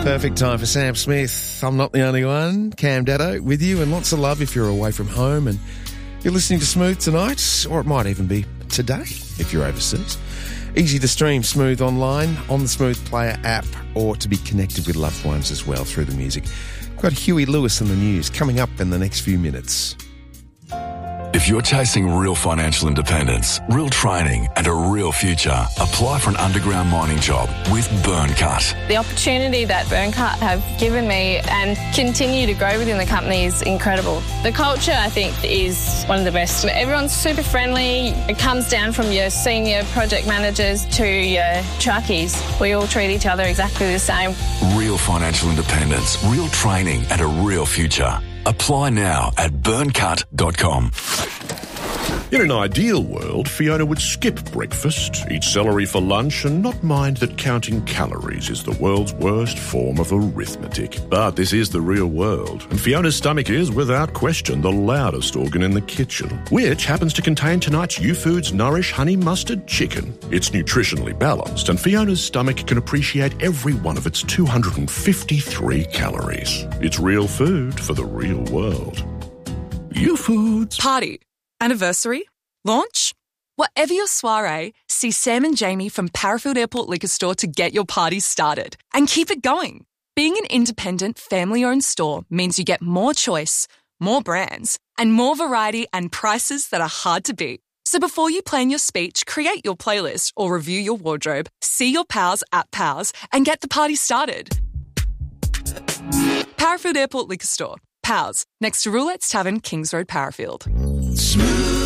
Perfect time for Sam Smith. I'm not the only one. Cam Daddo with you, and lots of love if you're away from home and you're listening to Smooth tonight, or it might even be today if you're overseas. Easy to stream Smooth online on the Smooth Player app, or to be connected with loved ones as well through the music. We've got Huey Lewis in the news coming up in the next few minutes. If you're chasing real financial independence, real training and a real future, apply for an underground mining job with Burncut. The opportunity that Burncut have given me and continue to grow within the company is incredible. The culture, I think, is one of the best. Everyone's super friendly. It comes down from your senior project managers to your truckies. We all treat each other exactly the same. Real financial independence, real training and a real future. Apply now at burncut.com. In an ideal world, Fiona would skip breakfast, eat celery for lunch, and not mind that counting calories is the world's worst form of arithmetic. But this is the real world, and Fiona's stomach is, without question, the loudest organ in the kitchen, which happens to contain tonight's YouFoods Nourish Honey Mustard Chicken. It's nutritionally balanced, and Fiona's stomach can appreciate every one of its 253 calories. It's real food for the real world. YouFoods. Party. Anniversary? Launch? Whatever your soiree, see Sam and Jamie from Parafield Airport Liquor Store to get your party started. And keep it going. Being an independent, family-owned store means you get more choice, more brands, and more variety and prices that are hard to beat. So before you plan your speech, create your playlist or review your wardrobe, see your pals at Pals, and get the party started. Parafield Airport Liquor Store. Pals, next to Roulette's Tavern, Kings Road, Parafield.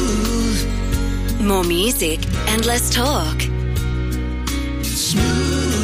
Smooth. More music and less talk. Smooth.